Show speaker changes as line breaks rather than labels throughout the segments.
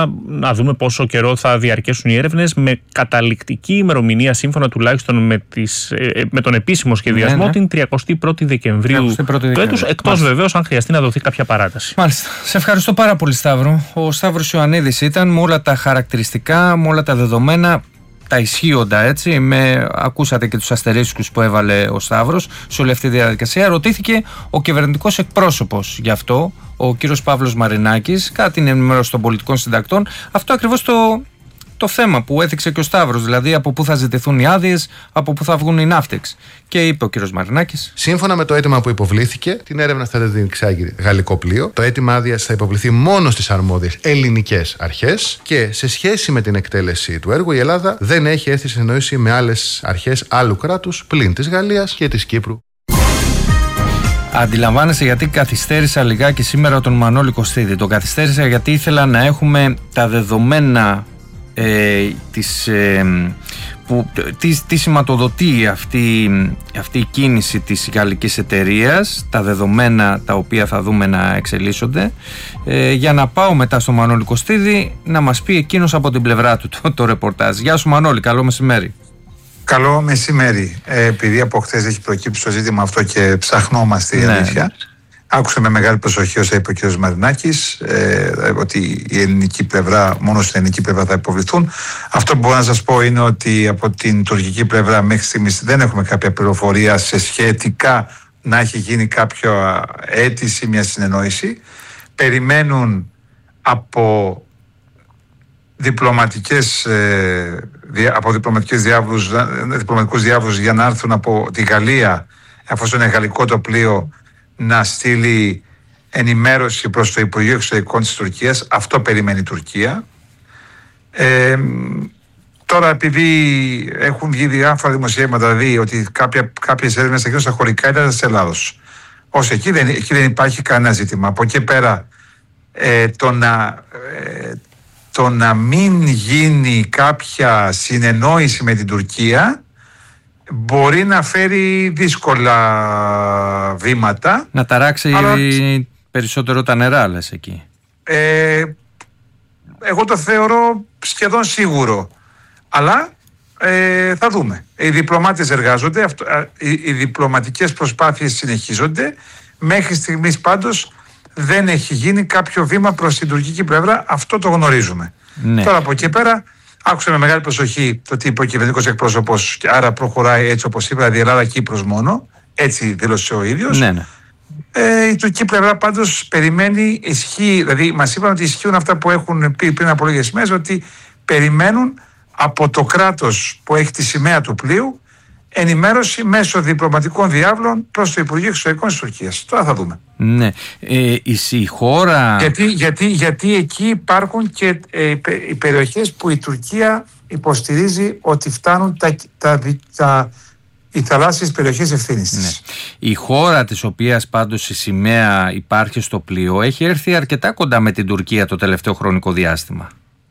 να δούμε πόσο καιρό θα διαρκέσουν οι έρευνες, με καταληκτική ημερομηνία, σύμφωνα τουλάχιστον με τον επίσημο σχεδιασμό, την 31η Δεκεμβρίου του έτους, εκτός βεβαίως αν χρειαστεί να δοθεί κάποια παράταση.
Μάλιστα. Σε ευχαριστώ πάρα πολύ, Σταύρο. Ο Σταύρος Ιωαννίδης ήταν, με όλα τα χαρακτηριστικά, με όλα τα δεδομένα, τα ισχύοντα, έτσι. Ακούσατε και τους αστερίσκους που έβαλε ο Σταύρος σε όλη αυτή τη διαδικασία. Ρωτήθηκε ο κυβερνητικός εκπρόσωπος γι' αυτό, ο κύριος Παύλος Μαρινάκης, κατά την ενημέρωση των πολιτικών συντακτών. Αυτό ακριβώς το θέμα που έθιξε και ο Σταύρος, δηλαδή από πού θα ζητηθούν οι άδειες, από πού θα βγουν οι ναύτεξ. Και είπε ο κύριος Μαρινάκης:
σύμφωνα με το αίτημα που υποβλήθηκε, την έρευνα θα την εξάγει γαλλικό πλοίο. Το αίτημα άδειας θα υποβληθεί μόνο στις αρμόδιες ελληνικές αρχές και σε σχέση με την εκτέλεση του έργου, η Ελλάδα δεν έχει έρθει σε συνεννόηση με άλλες αρχές άλλου κράτους πλην της Γαλλίας και της Κύπρου.
Αντιλαμβάνεσαι γιατί καθυστέρησα λιγάκι σήμερα τον Μανώλη Κωστίδη? Το καθυστέρησα γιατί ήθελα να έχουμε τα δεδομένα τι σηματοδοτεί αυτή η κίνηση της γαλλικής εταιρείας, τα δεδομένα τα οποία θα δούμε να εξελίσσονται, για να πάω μετά στο Μανώλη Κωστίδη να μας πει εκείνος από την πλευρά του το ρεπορτάζ. Γεια σου Μανώλη, καλό μεσημέρι.
Καλό μεσημέρι. Επειδή από χθες έχει προκύψει το ζήτημα αυτό και ψαχνόμαστε η αλήθεια, άκουσα με μεγάλη προσοχή όσα είπε ο κ. Μαρινάκης, ότι η ελληνική πλευρά, μόνο στην ελληνική πλευρά θα υποβληθούν. Αυτό που μπορώ να σας πω είναι ότι από την τουρκική πλευρά μέχρι στιγμής δεν έχουμε κάποια πληροφορία σε σχετικά να έχει γίνει κάποια αίτηση, μια συνεννόηση. Περιμένουν από διπλωματικούς διάβλους για να έρθουν από τη Γαλλία, εφόσον είναι γαλλικό το πλοίο, να στείλει ενημέρωση προς το Υπουργείο Εξωτερικών της Τουρκίας. Αυτό περιμένει η Τουρκία. Τώρα, επειδή έχουν βγει διάφορα δημοσιεύματα, δηλαδή ότι κάποιες έρευνες θα γίνουν στα χωρικά ύδατα της Ελλάδος. Ως εκεί δεν υπάρχει κανένα ζήτημα. Από εκεί πέρα το να μην γίνει κάποια συνεννόηση με την Τουρκία μπορεί να φέρει δύσκολα βήματα.
Να ταράξει περισσότερο τα νερά, λες εκεί.
Εγώ το θεωρώ σχεδόν σίγουρο. Αλλά θα δούμε. Οι διπλωμάτες εργάζονται, οι διπλωματικές προσπάθειες συνεχίζονται. Μέχρι στιγμής πάντως δεν έχει γίνει κάποιο βήμα προς την τουρκική πλευρά. Αυτό το γνωρίζουμε. Ναι. Τώρα από εκεί πέρα άκουσα με μεγάλη προσοχή το τι είπε ο κυβερνητικός εκπρόσωπος, και άρα προχωράει έτσι όπως είπε, δηλαδή Ελλάδα-Κύπρος μόνο. Έτσι δήλωσε ο ίδιος.
Ναι, ναι.
Η τουρκική πλευρά πάντως περιμένει, δηλαδή μας είπαν ότι ισχύουν αυτά που έχουν πει πριν από λίγες μέρες, ότι περιμένουν από το κράτος που έχει τη σημαία του πλοίου ενημέρωση μέσω διπλωματικών διάβλων προς το Υπουργείο Εξωτερικών της Τουρκίας. Τώρα θα δούμε.
Ναι. Η χώρα...
Γιατί εκεί υπάρχουν και οι περιοχές που η Τουρκία υποστηρίζει ότι φτάνουν οι θαλάσσιες περιοχές ευθύνης της.
Ναι. Η χώρα της οποίας πάντως η σημαία υπάρχει στο πλοίο έχει έρθει αρκετά κοντά με την Τουρκία το τελευταίο χρονικό διάστημα.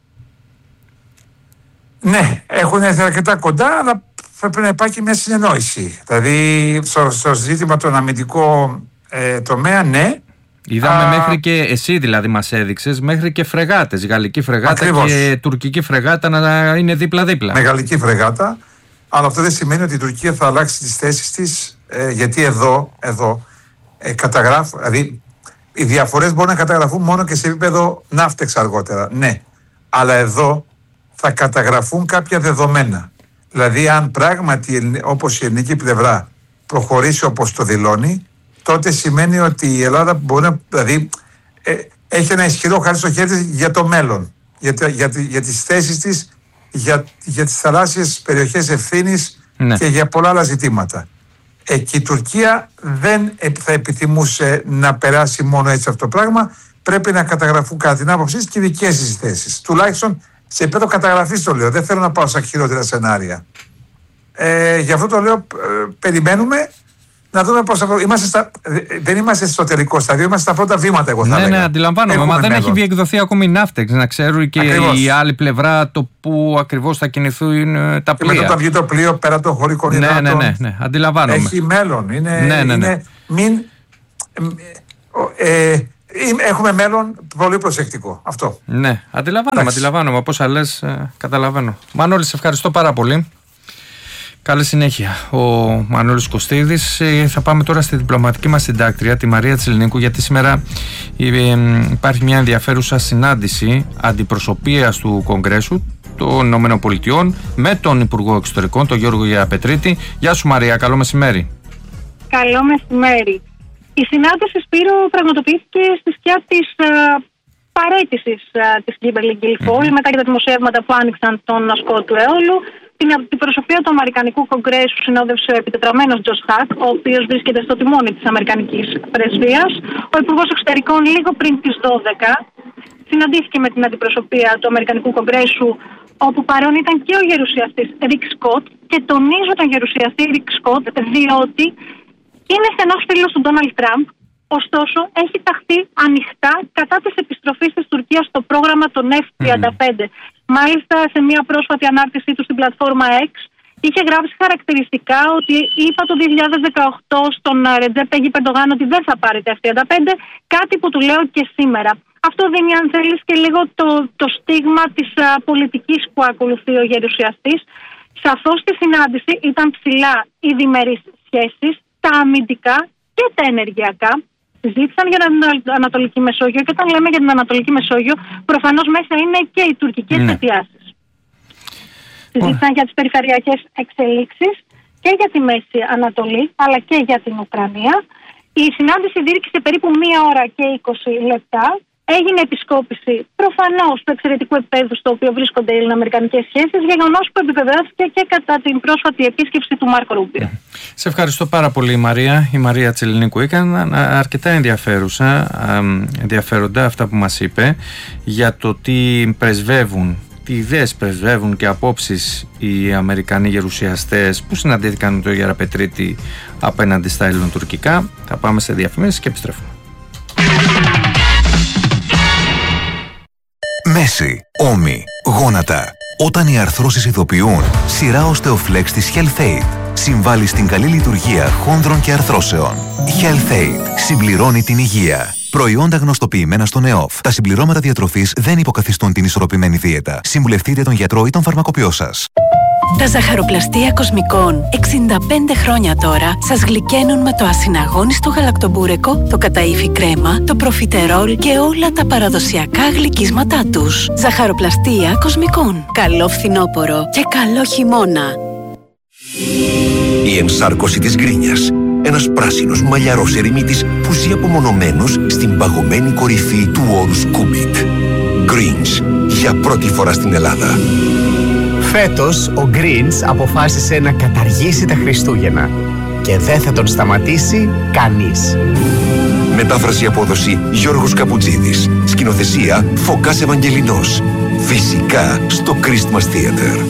Ναι, έχουν έρθει αρκετά κοντά, αλλά πρέπει να υπάρχει μια συνεννόηση. Δηλαδή στο ζήτημα των αμυντικό τομέα, ναι.
Είδαμε μέχρι και, εσύ δηλαδή μας έδειξες, μέχρι και φρεγάτες, γαλλική φρεγάτα. Ακριβώς. Και τουρκική φρεγάτα να είναι δίπλα-δίπλα.
Με γαλλική φρεγάτα, αλλά αυτό δεν σημαίνει ότι η Τουρκία θα αλλάξει τις θέσεις της, γιατί εδώ καταγράφουν, δηλαδή οι διαφορές μπορούν να καταγραφούν μόνο και σε επίπεδο ναύτεξ αργότερα, ναι. Αλλά εδώ θα καταγραφούν κάποια δεδομένα. Δηλαδή αν πράγματι όπως η ελληνική πλευρά προχωρήσει όπως το δηλώνει, τότε σημαίνει ότι η Ελλάδα μπορεί να, δηλαδή, έχει ένα ισχυρό χάρτη στο χέρι της για το μέλλον, για τις θέσεις της, για τις θαλάσσιες περιοχές ευθύνης, ναι, και για πολλά άλλα ζητήματα. Και η Τουρκία δεν θα επιθυμούσε να περάσει μόνο έτσι αυτό το πράγμα. Πρέπει να καταγραφούν κατά την άποψή της και οι δικές της θέσεις. Τουλάχιστον σε επίπεδο καταγραφής το λέω. Δεν θέλω να πάω στα χειρότερα σενάρια. Γι' αυτό το λέω, περιμένουμε να δούμε πώς θα... δεν είμαστε στο τελικό στάδιο, είμαστε στα πρώτα βήματα, εγώ θα έλεγα.
Ναι, αντιλαμβάνομαι. Μα δεν έχει διεκδοθεί ακόμη η ναύτεξ, να ξέρουν και η άλλη πλευρά το που ακριβώς θα κινηθούν τα πλοία.
Και μετά θα βγει το πλοίο πέρα των χωρικών υδάτων.
Ναι, αντιλαμβάνομαι.
Έχει μέλλον. έχουμε μέλλον πολύ προσεκτικό. Αυτό.
Ναι, αντιλαμβάνομαι. Από όσα λες, καταλαβαίνω. Μανώλη, σε ευχαριστώ πάρα πολύ. Καλή συνέχεια. Ο Μανώλης Κωστίδης. Θα πάμε τώρα στη διπλωματική μας συντάκτρια, τη Μαρία Τσιλινίκου, γιατί σήμερα υπάρχει μια ενδιαφέρουσα συνάντηση αντιπροσωπείας του Κογκρέσου των ΗΠΑ με τον Υπουργό Εξωτερικών, τον Γιώργο Γεραπετρίτη. Γεια σου Μαρία, καλό μεσημέρι.
Καλό μεσημέρι. Η συνάντηση, Σπύρο, πραγματοποιήθηκε στη σκιά της παραίτησης της Κίμπερλι Γκίλφολ μετά και τα δημοσιεύματα που άνοιξαν τον ασκό του αιώλου. Την αντιπροσωπεία του Αμερικανικού Κογκρέσου συνόδευσε ο επιτετραμένος Τζος Χακ, ο οποίος βρίσκεται στο τιμόνι της Αμερικανικής Πρεσβείας. Ο Υπουργός Εξωτερικών, λίγο πριν τις 12, συναντήθηκε με την αντιπροσωπεία του Αμερικανικού Κογκρέσου, όπου παρόν ήταν και ο γερουσιαστής Ρικ Σκοτ. Και τονίζω τον γερουσιαστή Ρικ Σκοτ, διότι είναι στενός φίλος του Ντόναλντ Τραμπ. Ωστόσο, έχει ταχθεί ανοιχτά κατά της επιστροφής της Τουρκίας στο πρόγραμμα των F-35. Μάλιστα, σε μια πρόσφατη ανάρτησή του στην πλατφόρμα X, είχε γράψει χαρακτηριστικά ότι είπα το 2018 στον Ρετζέπ Ταγιπ Ερντογάν ότι δεν θα πάρει τα F-35, κάτι που του λέω και σήμερα. Αυτό δίνει, αν θέλεις, και λίγο το στίγμα της πολιτικής που ακολουθεί ο γερουσιαστής. Σαφώς στη συνάντηση ήταν ψηλά οι διμερείς σχέσεις, τα αμυντικά και τα ενεργειακά. Συζήτησαν για την Ανατολική Μεσόγειο, και όταν λέμε για την Ανατολική Μεσόγειο, προφανώς μέσα είναι και οι τουρκικές αιτιάσεις. Συζήτησαν για τις περιφερειακές εξελίξεις και για τη Μέση Ανατολή, αλλά και για την Ουκρανία. Η συνάντηση διήρκησε περίπου 1 ώρα και 20 λεπτά. Έγινε επισκόπηση προφανώς του εξαιρετικού επίπεδου στο οποίο βρίσκονται οι ελληνοαμερικανικές σχέσεις, γεγονός που επιβεβαιώθηκε και κατά την πρόσφατη επίσκεψη του Μάρκο Ρούμπιο.
Σε ευχαριστώ πάρα πολύ, Μαρία. Η Μαρία Τσιλινίκου ήταν αρκετά ενδιαφέροντα αυτά που μας είπε για το τι πρεσβεύουν, τι ιδέες πρεσβεύουν και απόψεις οι Αμερικανοί γερουσιαστές που συναντήθηκαν με τον Γεραπετρίτη απέναντι στα ελληνοτουρκικά. Θα πάμε σε διαφημίσεις και επιστρέφουμε.
Μέση, ώμοι, γόνατα. Όταν οι αρθρώσεις ειδοποιούν, σειρά Osteoflex της HealthAid συμβάλλει στην καλή λειτουργία χόνδρων και αρθρώσεων. HealthAid συμπληρώνει την υγεία. Προϊόντα γνωστοποιημένα στον ΕΟΦ. Τα συμπληρώματα διατροφής δεν υποκαθιστούν την ισορροπημένη δίαιτα. Συμβουλευτείτε τον γιατρό ή τον φαρμακοποιό σας.
Τα ζαχαροπλαστεία Κοσμικών 65 χρόνια τώρα σας γλυκαίνουν με το ασυναγώνιστο γαλακτομπούρεκο, το καταΐφι κρέμα, το προφιτερόλ και όλα τα παραδοσιακά γλυκίσματά τους. Ζαχαροπλαστεία Κοσμικών. Καλό φθινόπωρο και καλό χειμώνα.
Η ενσάρκωση της γκρίνιας. Ένας πράσινος μαλλιαρός ερημίτης που ζει απομονωμένος στην παγωμένη κορυφή του όρους Κούμπιτ. Greens, για πρώτη φορά στην Ελλάδα.
Φέτος ο Greens αποφάσισε να καταργήσει τα Χριστούγεννα και δεν θα τον σταματήσει κανείς.
Μετάφραση απόδοση Γιώργος Καπουτζίδης. Σκηνοθεσία Φωκάς Ευαγγελινός. Φυσικά στο Christmas Theater.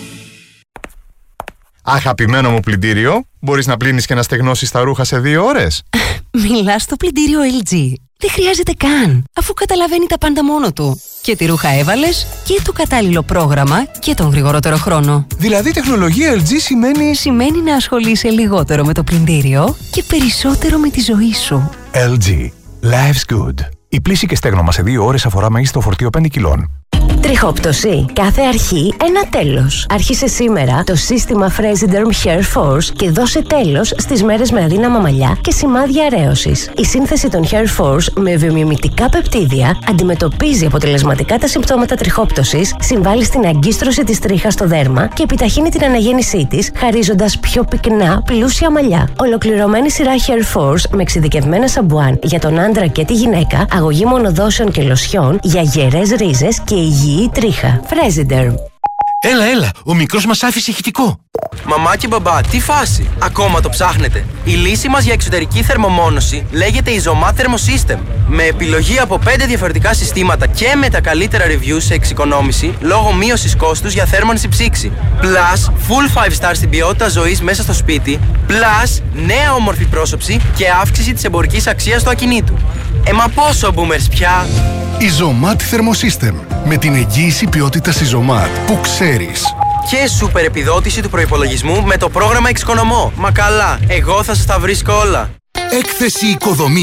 Αγαπημένο μου πλυντήριο, μπορείς να πλύνεις και να στεγνώσεις τα ρούχα σε 2 ώρες.
Μιλάς στο πλυντήριο LG. Δεν χρειάζεται καν, αφού καταλαβαίνει τα πάντα μόνο του. Και τη ρούχα έβαλες και το κατάλληλο πρόγραμμα και τον γρηγορότερο χρόνο.
Δηλαδή η τεχνολογία LG
Σημαίνει να ασχολείσαι λιγότερο με το πλυντήριο και περισσότερο με τη ζωή σου.
LG. Life's good. Η πλύση και στέγνομα σε 2 ώρες αφορά μέγιστο φορτίο 5 κιλών.
Τριχόπτωση. Κάθε αρχή ένα τέλος. Άρχισε σήμερα το σύστημα Fresiderm Hair Force και δώσε τέλος στις μέρες με αδύναμα μαλλιά και σημάδια αρέωσης. Η σύνθεση των Hair Force με βιομιμητικά πεπτίδια αντιμετωπίζει αποτελεσματικά τα συμπτώματα τριχόπτωσης, συμβάλλει στην αγκίστρωση της τρίχας στο δέρμα και επιταχύνει την αναγέννησή της, χαρίζοντας πιο πυκνά, πλούσια μαλλιά. Ολοκληρωμένη σειρά Hair Force με εξειδικευμένα σαμπουάν για τον άντρα και τη γυναίκα, αγωγή μονοδόσεων και λοσιών για γερές ρίζες και υγιή τρίχα. Fresiderm.
Έλα, ο μικρός μας άφησε ηχητικό.
Μαμά και μπαμπά, τι φάση, ακόμα το ψάχνετε? Η λύση μας για εξωτερική θερμομόνωση λέγεται Isomat Thermosystem. Με επιλογή από 5 διαφορετικά συστήματα και με τα καλύτερα reviews σε εξοικονόμηση λόγω μείωσης κόστους για θέρμανση ψήξη. Plus, full 5 star στην ποιότητα ζωής μέσα στο σπίτι. Plus, νέα όμορφη πρόσωψη και αύξηση της εμπορικής αξίας του ακινήτου. Μα πόσο boomers πια?
Isomat Thermosystem. Με την εγγύηση ποιότητας Isomat που ξέρεις.
Και σούπερ επιδότηση του προϋπολογισμού με το πρόγραμμα Εξοικονομώ. Μα καλά, εγώ θα σας τα βρίσκω όλα.
Έκθεση Οικοδομή.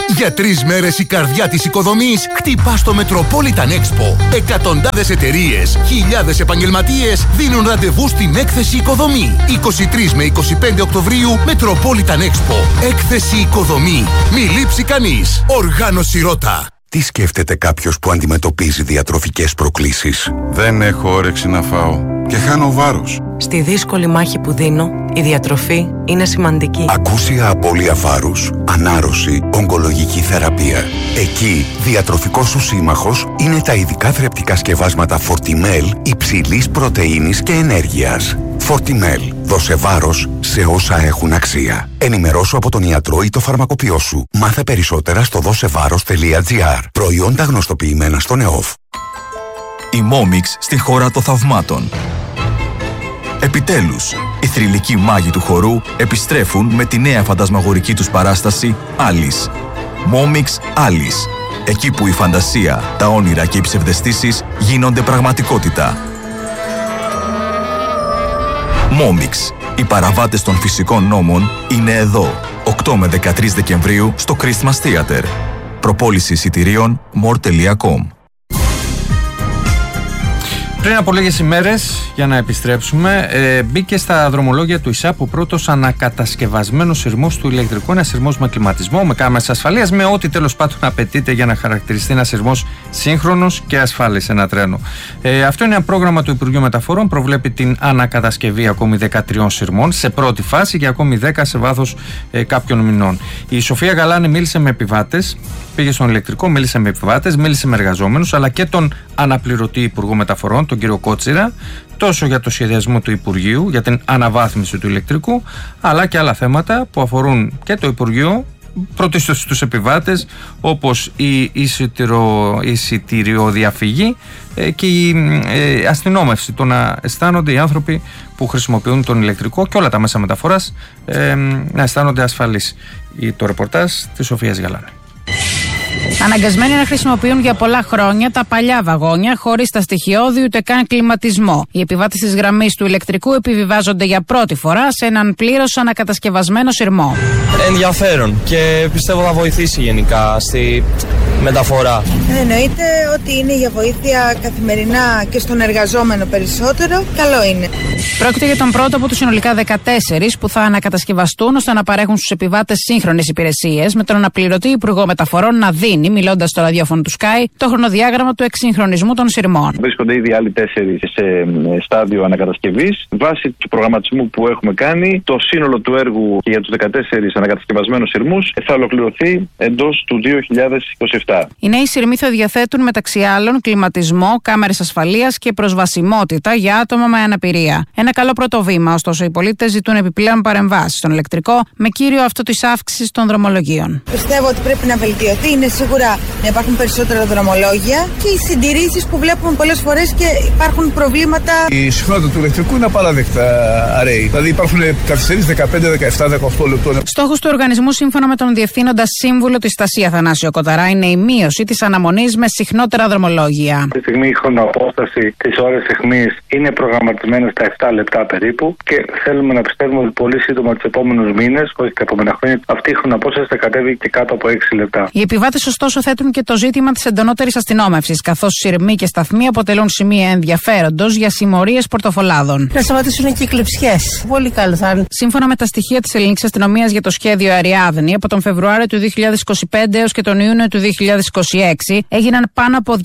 Για 3 μέρες η καρδιά της οικοδομής χτυπά στο Metropolitan Expo. Εκατοντάδες εταιρείες, χιλιάδες επαγγελματίες δίνουν ραντεβού στην έκθεση Οικοδομή. 23 με 25 Οκτωβρίου Metropolitan Expo. Έκθεση Οικοδομή. Μη λείψει κανείς. Οργάνωση Ρώτα.
Τι σκέφτεται κάποιος που αντιμετωπίζει διατροφικές προκλήσεις?
Δεν έχω όρεξη να φάω και χάνω βάρος.
Στη δύσκολη μάχη που δίνω, η διατροφή είναι σημαντική.
Ακούσια απώλεια βάρους, ανάρρωση, ογκολογική θεραπεία. Εκεί, διατροφικός σου σύμμαχος είναι τα ειδικά θρεπτικά σκευάσματα Fortimel υψηλής πρωτεΐνης και ενέργειας. Fortimel. Δώσε βάρος σε όσα έχουν αξία. Ενημερώσου από τον ιατρό ή το φαρμακοποιό σου. Μάθε περισσότερα στο δώσεβάρος.gr. Προϊόντα γνωστοποιημένα στον ΕΟΦ.
Η Momix στη χώρα των θαυμάτων. Επιτέλους, οι θρυλικοί μάγοι του χορού επιστρέφουν με τη νέα φαντασμαγορική τους παράσταση Alice. Momix Alice. Εκεί που η φαντασία, τα όνειρα και οι ψευδαισθήσεις γίνονται πραγματικότητα. Momix. Οι παραβάτες των φυσικών νόμων είναι εδώ. 8 με 13 Δεκεμβρίου στο Christmas Theater. Προπόληση εισιτηρίων more.com.
Πριν από λίγες ημέρες, για να επιστρέψουμε, μπήκε στα δρομολόγια του ΙΣΑΠ ο πρώτος ανακατασκευασμένος σειρμός του ηλεκτρικού. Ένας σειρμός με κλιματισμό, με κάμερες ασφαλείας, με ό,τι τέλος πάντων απαιτείται για να χαρακτηριστεί ένας σειρμός σύγχρονος και ασφάλης σε ένα τρένο. Αυτό είναι ένα πρόγραμμα του Υπουργείου Μεταφορών. Προβλέπει την ανακατασκευή ακόμη 13 σειρμών σε πρώτη φάση και ακόμη 10 σε βάθος κάποιων μηνών. Η Σοφία Γαλάνη μίλησε με επιβάτες, πήγε στον ηλεκτρικό, μίλησε με επιβάτες, μίλησε με εργαζόμενους, αλλά και τον αναπληρωτή Υπουργό Μεταφορών, τον κύριο Κότσιρα, τόσο για το σχεδιασμό του Υπουργείου, για την αναβάθμιση του ηλεκτρικού, αλλά και άλλα θέματα που αφορούν και το Υπουργείο, πρωτίστως στους επιβάτες, όπως η εισιτηριοδιαφυγή και η αστυνόμευση, το να αισθάνονται οι άνθρωποι που χρησιμοποιούν τον ηλεκτρικό και όλα τα μέσα μεταφοράς να αισθάνονται ασφαλείς. Το ρεπορτάζ της Σοφίας Γαλάνη.
Αναγκασμένοι να χρησιμοποιούν για πολλά χρόνια τα παλιά βαγόνια χωρίς τα στοιχειώδη ούτε καν κλιματισμό. Οι επιβάτες της γραμμής του ηλεκτρικού επιβιβάζονται για πρώτη φορά σε έναν πλήρως ανακατασκευασμένο σειρμό.
Ενδιαφέρον και πιστεύω θα βοηθήσει γενικά στη μεταφορά.
Εννοείται ότι είναι για βοήθεια καθημερινά και στον εργαζόμενο περισσότερο. Καλό είναι.
Πρόκειται για τον πρώτο από τους συνολικά 14 που θα ανακατασκευαστούν ώστε να παρέχουν στους επιβάτες σύγχρονες υπηρεσίες, με τον αναπληρωτή Υπουργό Μεταφορών να δίνει, μιλώντας στο ραδιόφωνο του Sky, το χρονοδιάγραμμα του εξυγχρονισμού των σειρμών.
Βρίσκονται ήδη άλλοι 4 σε στάδιο ανακατασκευής. Βάσει του προγραμματισμού που έχουμε κάνει, το σύνολο του έργου και για τους 14 ανακατασκευασμένους σειρμούς θα ολοκληρωθεί εντός του 2027.
Οι νέοι σειρμοί θα διαθέτουν μεταξύ άλλων κλιματισμό, κάμερες ασφαλείας και προσβασιμότητα για άτομα με αναπηρία. Ένα καλό πρώτο βήμα, ωστόσο οι πολίτες ζητούν επιπλέον παρεμβάσεις στον ηλεκτρικό, με κύριο αυτό της αύξησης των δρομολογίων.
Πιστεύω ότι πρέπει να βελτιωθεί. Είναι σίγουρα να υπάρχουν περισσότερα δρομολόγια και οι συντηρήσεις που βλέπουμε πολλές φορές και υπάρχουν προβλήματα.
Η συχνότητα του ηλεκτρικού είναι απαράδεκτα αραιή. Δηλαδή υπάρχουν καθυστερήσεις 15, 17, 18 λεπτών.
Στόχος του οργανισμού, σύμφωνα με τον Διευθύνοντα Σύμβουλο της Στασία Θανάσιο Κοταρά, είναι η μείωση της αναμονής με συχνότερα δρομολόγια.
Αυτή τη στιγμή η χρονοαπόσταση της ώρας αιχμής είναι προγραμματισμένη στα 7 λεπτά περίπου και θέλουμε να πιστεύουμε ότι πολύ σύντομα τους επόμενους μήνες, όχι τα επόμενα χρόνια, αυτή η χρονοαπόσταση θα κατέβει και κάτω από 6 λεπτά.
Οι επιβάτες, ωστόσο, θέτουν και το ζήτημα της εντονότερης αστυνόμευσης, καθώς σειρμοί και σταθμοί αποτελούν σημεία ενδιαφέροντος για συμμορίες πορτοφολάδων.
Να σταματήσουν και οι κλεψιές. Πολύ καλό θα είναι.
Σύμφωνα με τα στοιχεία της ελληνικής αστυνομίας για το σχέδιο Αριάδνη, από τον Φεβρουάριο του 2025 έως και τον Ιούνιο του 2026 έγιναν πάνω από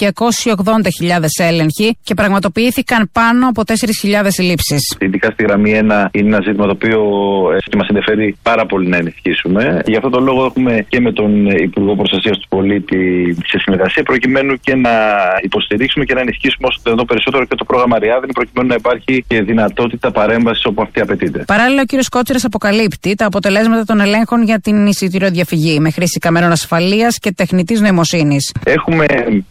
280.000 έλεγχοι και πραγματοποιήθηκαν πάνω από 4.000 συλλήψεις.
Ειδικά στη γραμμή 1 είναι ένα ζήτημα το οποίο μας ενδιαφέρει πάρα πολύ να ενισχύσουμε. Γι' αυτό τον λόγο έχουμε και με τον Υπουργό Προστασίας του Πολίτη σε συνεργασία, προκειμένου και να υποστηρίξουμε και να ενισχύσουμε όσο το περισσότερο και το πρόγραμμα Αριάδνη, προκειμένου να υπάρχει και δυνατότητα παρέμβασης όπου αυτή απαιτείται.
Παράλληλα, ο κ. Κότσιρας αποκαλύπτει τα αποτελέσματα των ελέγχων για την εισιτηριοδιαφυγή με χρήση καμερών ασφαλείας και τεχνητής νοημοσύνης.
Έχουμε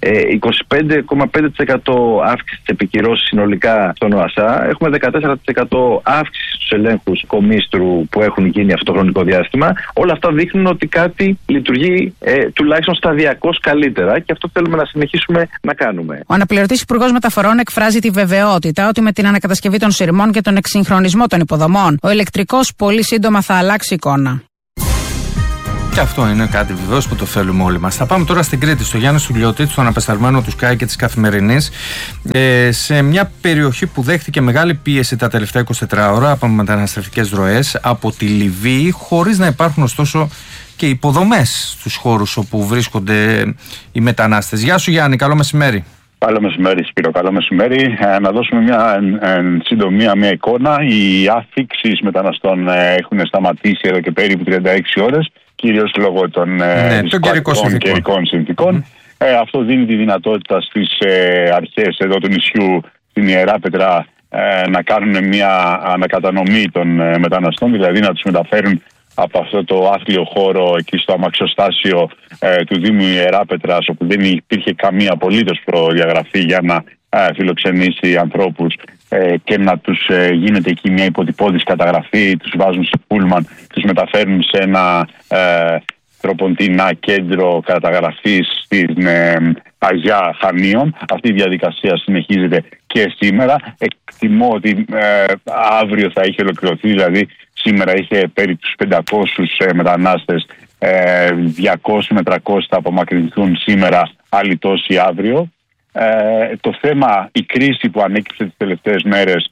25,5% αύξηση της επικυρώσης συνολικά στον ΟΑΣΑ. Έχουμε 14% αύξηση στους ελέγχους κομίστρου που έχουν γίνει αυτό το χρονικό διάστημα. Όλα αυτά δείχνουν ότι κάτι λειτουργεί τουλάχιστον σταδιακώς καλύτερα και αυτό θέλουμε να συνεχίσουμε να κάνουμε.
Ο αναπληρωτής Υπουργός Μεταφορών εκφράζει τη βεβαιότητα ότι με την ανακατασκευή των σειρμών και τον εξυγχρονισμό των υποδομών, ο ηλεκτρικός πολύ σύντομα θα αλλάξει εικόνα.
Και αυτό είναι κάτι βεβαίως που το θέλουμε όλοι μας. Θα πάμε τώρα στην Κρήτη, στο Γιάννη Σουλιώτη, στον απεσταλμένο του Sky και της Καθημερινής, σε μια περιοχή που δέχτηκε μεγάλη πίεση τα τελευταία 24 ώρα από μεταναστευτικές ροές από τη Λιβύη, χωρίς να υπάρχουν ωστόσο και υποδομές στους χώρους όπου βρίσκονται οι μετανάστες. Γεια σου Γιάννη, καλό μεσημέρι.
Καλό μεσημέρι Σπύρο, καλό μεσημέρι. Να δώσουμε μια συντομία, μια εικόνα. Οι αφήξεις μεταναστών έχουν σταματήσει εδώ και περίπου 36 ώρες, κυρίως λόγω των καιρικών συνθήκων. Αυτό δίνει τη δυνατότητα στις αρχές εδώ του νησιού, στην Ιεράπετρα, να κάνουν μια ανακατανομή των μεταναστών, δηλαδή να τους μεταφέρουν από αυτό το άθλιο χώρο εκεί στο αμαξοστάσιο του Δήμου Ιεράπετρας, όπου δεν υπήρχε καμία απολύτως προδιαγραφή για να φιλοξενήσει ανθρώπους, και να τους γίνεται εκεί μια υποτυπώδης καταγραφή, τους βάζουν σε πούλμαν, τους μεταφέρουν σε ένα τροποντινά κέντρο καταγραφής στην Αγιά Χανίων. Αυτή η διαδικασία συνεχίζεται και σήμερα. Εκτιμώ ότι αύριο θα είχε ολοκληρωθεί, δηλαδή σήμερα είχε περί τους 500 μετανάστες, 200 με 300 θα απομακρυνθούν σήμερα, άλλοι τόσοι αύριο. Το θέμα, η κρίση που ανέκυψε τις τελευταίες μέρες,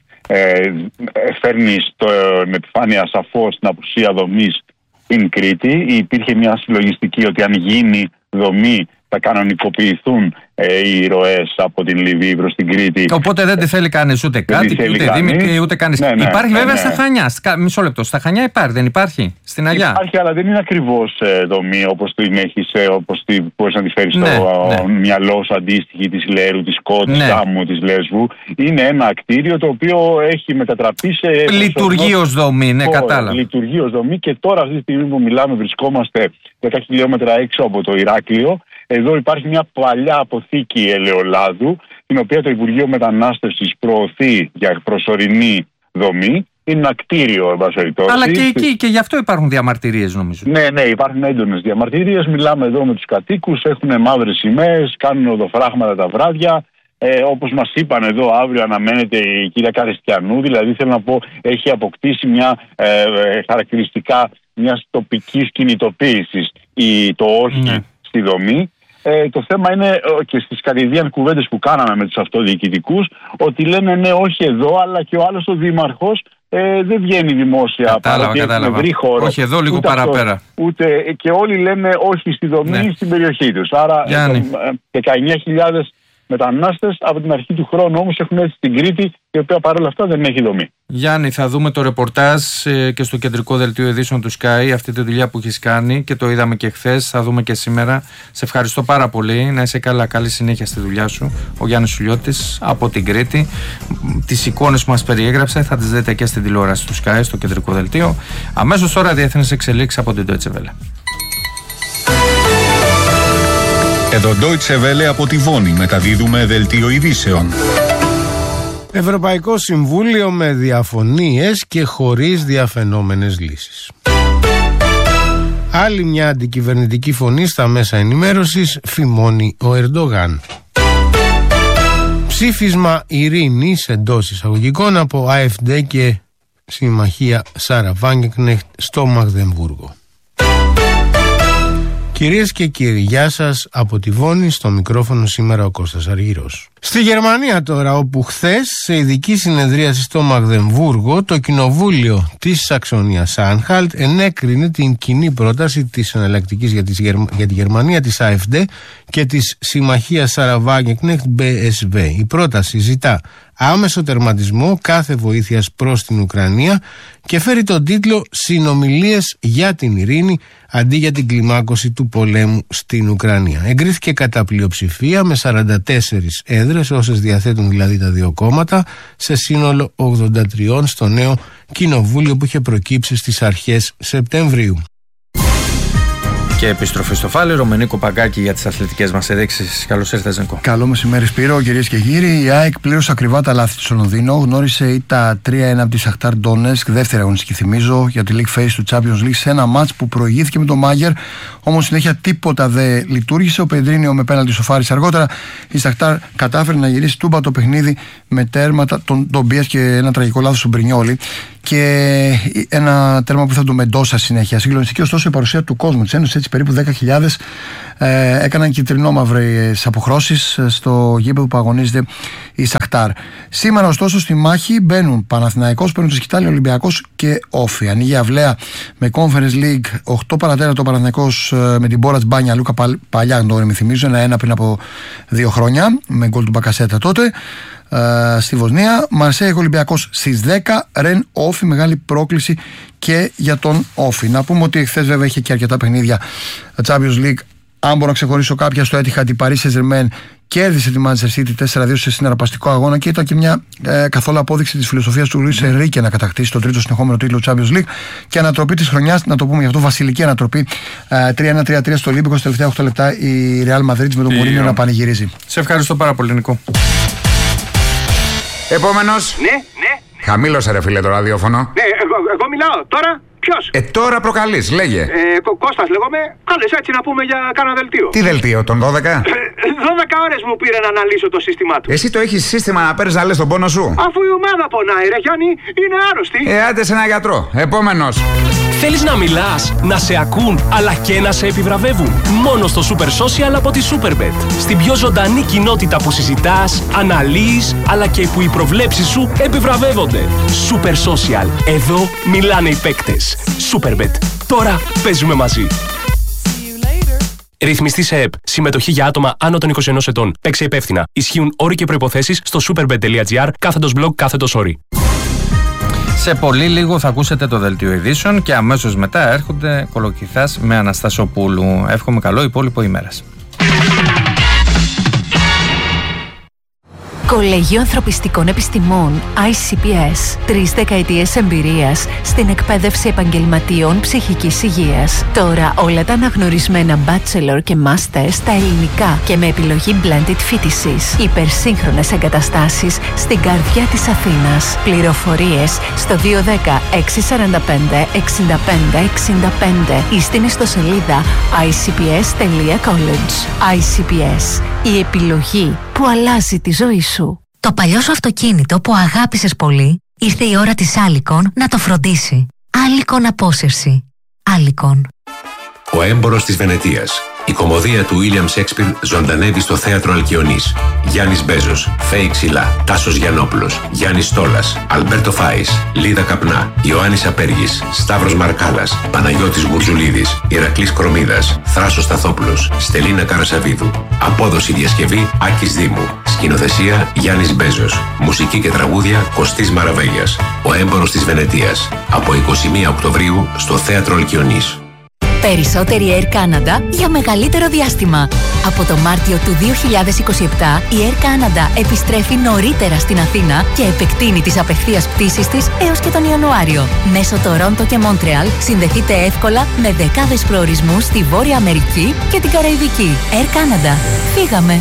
φέρνει στην επιφάνεια σαφώς την απουσία δομής στην Κρήτη. Υπήρχε μια συλλογιστική ότι αν γίνει δομή θα κανονικοποιηθούν οι ροές από την Λιβύη προς την Κρήτη.
Οπότε δεν τη θέλει κανείς ούτε κάτοικοι, ούτε δήμοι, ούτε κανείς. Υπάρχει βέβαια στα Χανιά. Μισό λεπτό. Στα Χανιά υπάρχει, δεν υπάρχει? Στην Αγιά.
Υπάρχει, αλλά δεν είναι ακριβώς δομή όπως την έχεις, όπως μπορείς να τη φέρεις στο μυαλό σου, αντίστοιχη της Λέρου, της Κότ, της Γάμου, της Λέσβου. Είναι ένα κτίριο το οποίο έχει μετατραπεί σε.
Λειτουργεί ως δομή, ναι, κατάλαβα.
Λειτουργεί ως δομή και τώρα, αυτή τη στιγμή που μιλάμε, βρισκόμαστε 10 χιλιόμετρα έξω από το Ηράκλειο. Εδώ υπάρχει μια παλιά αποθήκη ελαιολάδου, την οποία το Υπουργείο Μετανάστευσης προωθεί για προσωρινή δομή. Είναι ένα κτίριο, εν πάση περιπτώσει.
Αλλά και εκεί, και γι' αυτό υπάρχουν διαμαρτυρίες, νομίζω.
Ναι, υπάρχουν έντονες διαμαρτυρίες. Μιλάμε εδώ με τους κατοίκους, έχουν μαύρες σημαίες, κάνουν οδοφράγματα τα βράδια. Όπως μας είπαν εδώ, αύριο αναμένεται η κυρία Καριστιανού, δηλαδή θέλω να πω, έχει αποκτήσει μια χαρακτηριστικά μιας τοπικής κινητοποίησης το όχι στη δομή. Το θέμα είναι και στις κατηδίαν κουβέντες που κάναμε με τους αυτοδιοικητικούς, ότι λένε ναι, όχι εδώ, αλλά και ο άλλος ο δήμαρχος δεν βγαίνει δημόσια.
Κατάλαβα.
Χώρο,
όχι εδώ, λίγο παραπέρα.
Και όλοι λένε όχι στη δομή, στην περιοχή τους. Άρα 19.000 μετανάστες από την αρχή του χρόνου όμως έχουν έρθει στην Κρήτη, η οποία παρόλα αυτά δεν έχει δομή.
Γιάννη, θα δούμε το ρεπορτάζ και στο κεντρικό δελτίο ειδήσεων του Sky, αυτή τη δουλειά που έχεις κάνει, και το είδαμε και χθες, θα δούμε και σήμερα. Σε ευχαριστώ πάρα πολύ, να είσαι καλά, καλή συνέχεια στη δουλειά σου. Ο Γιάννης Σουλιώτης από την Κρήτη. Τις εικόνες που μας περιέγραψε θα τις δείτε και στην τηλεόραση του Sky, στο κεντρικό δελτίο. Αμέσως τώρα διεθνείς εξελίξεις από την Deutsche Welle.
Εδώ Deutsche Welle από τη Βόνη μεταδίδουμε δελτίο ειδήσεων.
Ευρωπαϊκό Συμβούλιο με διαφωνίες και χωρίς διαφαινόμενες λύσεις. Άλλη μια αντικυβερνητική φωνή στα μέσα ενημέρωσης, φημώνει ο Ερντογάν. Ψήφισμα ειρήνης εντός εισαγωγικών από AfD και συμμαχία Σάρα Βάγκεκνεχτ στο Μαγδεμβούργο. Κυρίες και κύριοι, γεια σας από τη Βόνη, στο μικρόφωνο σήμερα ο Κώστας Αργυρός. Στη Γερμανία τώρα, όπου χθες σε ειδική συνεδρίαση στο Μαγδεμβούργο το κοινοβούλιο της Σαξονίας Άνχαλτ ενέκρινε την κοινή πρόταση της εναλλακτικής για τη Γερμανία της AfD και της συμμαχίας Σάρα Βάγκεκνεχτ BSW. Η πρόταση ζητά άμεσο τερματισμό κάθε βοήθειας προς την Ουκρανία και φέρει τον τίτλο «Συνομιλίες για την ειρήνη» αντί για την κλιμάκωση του πολέμου στην Ουκρανία. Εγκρίθηκε κατά πλειοψηφία με 44 έδρες, όσες διαθέτουν δηλαδή τα δύο κόμματα, σε σύνολο 83 στο νέο κοινοβούλιο που είχε προκύψει στις αρχές Σεπτεμβρίου.
Και επιστροφή στο φάληρο με Νίκο Παγκάκη για τις αθλητικές μας ενδείξεις. Καλώς ήρθες, Νίκο.
Καλό μεσημέρι, Σπύρο, κυρίες και κύριοι. Η ΑΕΚ πλήρωσε ακριβά τα λάθη του στο Λονδίνο. Γνώρισε ήττα 3-1 από τη Σαχτάρ Ντόνετσκ, δεύτερη αγωνιστική, θυμίζω, για τη League Phase του Champions League, σε ένα μάτς που προηγήθηκε με τον Μάγερ. Όμως συνέχεια τίποτα δεν λειτουργήσε. Ο Πεδρίνιο με πέναλτι σοφάρισε αργότερα. Η Σαχτάρ κατάφερε να γυρίσει τούμπα το παιχνίδι με τέρματα τον Ντομπίας και ένα τραγικό λάθος του Μπρινιόλι. και ένα τέρμα που θα το Μεντόσα συνέχεια. Συγκλονιστική ωστόσο η παρουσία του κόσμου της Ένωσης, έτσι περίπου 10.000 έκαναν κυτρινόμαυρες αποχρώσεις στο γήπεδο που αγωνίζεται η Σαχτάρ. Σήμερα ωστόσο στη μάχη μπαίνουν Παναθηναϊκός, παίρνουν το σκητάλη, Ολυμπιακός και Όφη. Ανοίγει η αυλαία με Conference League 8 παρατέταρτο Παναθηναϊκός με την Μπόρατς Μπάνια Λούκα παλιά, αν το θυμίζω, 1-1 πριν από 2 χρόνια με γκολ του Μπακασέτα τότε στη Βοσνία. Μαρσέη Ολυμπιακός στις 10, Ρεν Όφη, μεγάλη πρόκληση και για τον Όφη. Να πούμε ότι χθες βέβαια είχε και αρκετά παιχνίδια Champions League. Αν μπορώ να ξεχωρίσω κάποια, στο Etihad η Paris Saint-Germain κέρδισε τη Manchester City 4-2 σε συναρπαστικό αγώνα και ήταν και μια καθόλου απόδειξη της φιλοσοφίας του Λουίς Ενρίκε να κατακτήσει τον τρίτο συνεχόμενο τίτλο Champions League και ανατροπή της χρονιάς, να το πούμε γι' αυτό, βασιλική ανατροπή 3-1-3-3 στο Ολύμπικο. Στα τελευταία 8 λεπτά η Real Madrid με τον Μουρίνιο να πανηγυρίζει.
Σε ευχαριστώ πάρα πολύ, Νικό.
Επόμενος.
Ναι.
Χαμήλωσε ρε φίλε το ραδιόφωνο.
Ναι, εγώ μιλάω τώρα. Ποιος?
Τώρα προκαλείς, λέγε.
Κώστας λέγομαι. Κάλες έτσι να πούμε για κάνα δελτίο.
Τι δελτίο, τον 12? 12
ώρες μου πήρε να αναλύσω το σύστημά του.
Εσύ το έχεις σύστημα να παίρνεις να λες τον πόνο σου?
Αφού η ομάδα πονάει ρε Γιάννη, είναι άρρωστη.
Άντε σε ένα γιατρό. Επόμενος.
Θέλεις να μιλάς, να σε ακούν, αλλά και να σε επιβραβεύουν? Μόνο στο Super Social από τη Superbet. Στην πιο ζωντανή κοινότητα που συζητάς, αναλύεις, αλλά και που οι προβλέψεις σου επιβραβεύονται. Super Social. Εδώ μιλάνε οι παίκτες. Superbet. Τώρα παίζουμε μαζί. Ρυθμιστή σε ΕΠ. Συμμετοχή για άτομα άνω των 21 ετών. Παίξε υπεύθυνα. Ισχύουν όροι και προϋποθέσεις στο superbet.gr/blog/όροι.
Σε πολύ λίγο θα ακούσετε το δελτίο ειδήσεων και αμέσως μετά έρχονται Κολοκυθάς με Αναστασοπούλου. Εύχομαι καλό υπόλοιπο ημέρας.
Κολέγιο Ανθρωπιστικών Επιστημών ICPS. 3 δεκαετίες εμπειρίας στην εκπαίδευση επαγγελματίων ψυχικής υγείας. Τώρα όλα τα αναγνωρισμένα bachelor και master στα ελληνικά και με επιλογή blended φοιτησης. Υπερσύγχρονες εγκαταστάσεις στην καρδιά της Αθήνας. Πληροφορίες στο 210-645-65-65 ή στην ιστοσελίδα icps.college. ICPS. Η επιλογή που αλλάζει τη ζωή σου.
Το παλιό σου αυτοκίνητο που αγάπησες πολύ, ήρθε η ώρα της Άλικον να το φροντίσει. Άλικον Απόσυρση. Άλικον.
Ο έμπορος της Βενετίας. Η κωμωδία του William Shakespeare ζωντανεύει στο θέατρο Αλκιονής. Γιάννης Μπέζος, Φέη Ξυλά, Τάσος Γιαννόπουλος, Γιάννης Στόλας, Αλμπέρτο Φάης, Λίδα Καπνά, Ιωάννης Απέργης, Σταύρος Μαρκάλας, Παναγιώτης Γουρζουλίδης, Ηρακλής Κρομίδας, Θράσος Σταθόπουλος, Στελίνα Καρασαβίδου. Απόδοση διασκευή Άκης Δήμου. Σκηνοθεσία Γιάννης Μπέζος. Μουσική και τραγούδια Κωστής Μαραβέγιας. Ο έμπορος της Βενετίας. Από 21 Οκτωβρίου στο θέατρο Αλκιονής.
Περισσότερη Air Canada για μεγαλύτερο διάστημα. Από το Μάρτιο του 2027 η Air Canada επιστρέφει νωρίτερα στην Αθήνα και επεκτείνει τις απευθείας πτήσεις της έως και τον Ιανουάριο. Μέσω Τορόντο και Μόντρεαλ συνδεθείτε εύκολα με δεκάδες προορισμούς στη Βόρεια Αμερική και την Καραϊβική. Air Canada. Φύγαμε!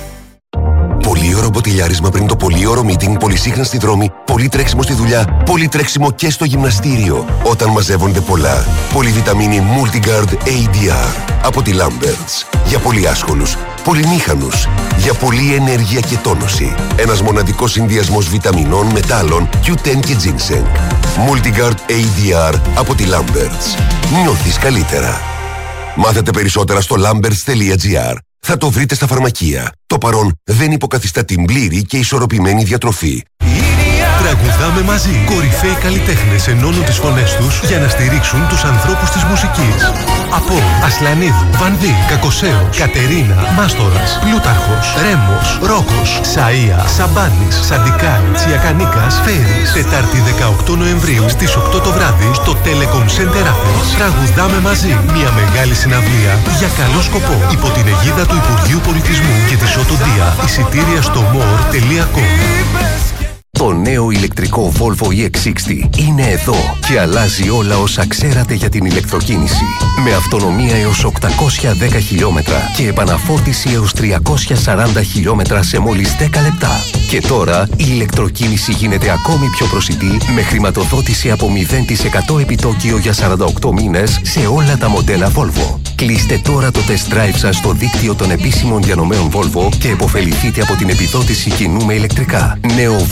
Πολύωρο μποτιλιάρισμα πριν το πολύωρο meeting, πολυσύχναστη δρόμη, πολύ τρέξιμο στη δουλειά, πολύ τρέξιμο και στο γυμναστήριο. Όταν μαζεύονται πολλά. Πολυβιταμίνη Multigard ADR από τη Lamberts. Για πολύ άσχολους, πολυμήχανους, για πολλή ενέργεια και τόνωση. Ένας μοναδικός συνδυασμός βιταμινών, μετάλλων, Q10 και ginseng. Multigard ADR από τη Lamberts. Νιώθεις καλύτερα. Μάθετε περισσότερα στο lamberts.gr. Θα το βρείτε στα φαρμακεία. Το παρόν δεν υποκαθιστά την πλήρη και ισορροπημένη διατροφή.
Τραγουδάμε μαζί. Κορυφαίοι καλλιτέχνες ενώνουν τις φωνές τους για να στηρίξουν τους ανθρώπους της μουσικής. Από Ασλανίδου, Βανδύ, Κακοσέος, Κατερίνα, Μάστορας, Πλούταρχος, Ρέμος, Ρόκος, Σαΐα, Σαμπάνης, Σαντικάη, Τσιακανίκας, Φέρης. Τετάρτη 18 Νοεμβρίου στις 8 το βράδυ στο Telecom Center Athens. Τραγουδάμε μαζί. Μια μεγάλη συναυλία για καλό σκοπό. Υπό την αιγίδα του Υπουργείου Πολιτισμού και της Οτοντία. Εισιτήρια στο more.com.
Το νέο ηλεκτρικό Volvo EX60 είναι εδώ και αλλάζει όλα όσα ξέρατε για την ηλεκτροκίνηση. Με αυτονομία έως 810 χιλιόμετρα και επαναφόρτιση έως 340 χιλιόμετρα σε μόλις 10 λεπτά. Και τώρα η ηλεκτροκίνηση γίνεται ακόμη πιο προσιτή με χρηματοδότηση από 0% επιτόκιο για 48 μήνες σε όλα τα μοντέλα Volvo. Κλείστε τώρα το test drive σας στο δίκτυο των επίσημων διανομέων Volvo και επωφεληθείτε από την επιδότηση κοινού με ηλεκτρικά. Νέο Volvo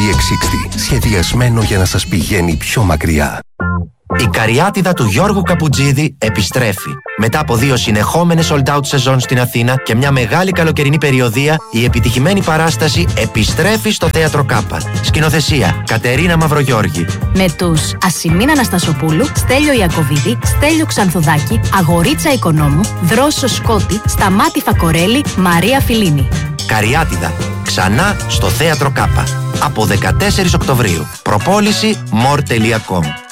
360. Σχεδιασμένο για να σας πηγαίνει πιο μακριά.
Η Καριάτιδα του Γιώργου Καπουτζίδη επιστρέφει. Μετά από 2 συνεχόμενες sold out σεζόν στην Αθήνα και μια μεγάλη καλοκαιρινή περιοδεία, η επιτυχημένη παράσταση επιστρέφει στο Θέατρο Κάπα. Σκηνοθεσία Κατερίνα Μαυρογιώργη.
Με τους Ασημίνα Αναστασοπούλου, Στέλιο Ιακωβίδη, Στέλιο Ξανθουδάκη, Αγορίτσα Οικονόμου, Δρόσο Σκότη, Σταμάτη Φακορέλη, Μαρία Φιλίνη.
Καριάτιδα. Ξανά στο Θέατρο Κάπα. Από 14 Οκτωβρίου. Προπόληση more.com.